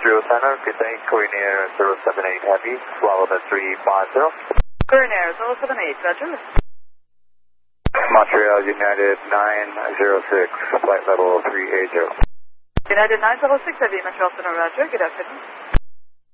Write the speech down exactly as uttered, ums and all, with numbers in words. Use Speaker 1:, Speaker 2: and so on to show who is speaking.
Speaker 1: Zero Center, good day, Korean Air zero seven eight Heavy, swallow the three five zero.
Speaker 2: Korean Air zero seven eight, Roger.
Speaker 1: Montreal United nine zero six, flight level three eight zero.
Speaker 2: United nine zero six Heavy, Montreal Center, Roger, good afternoon.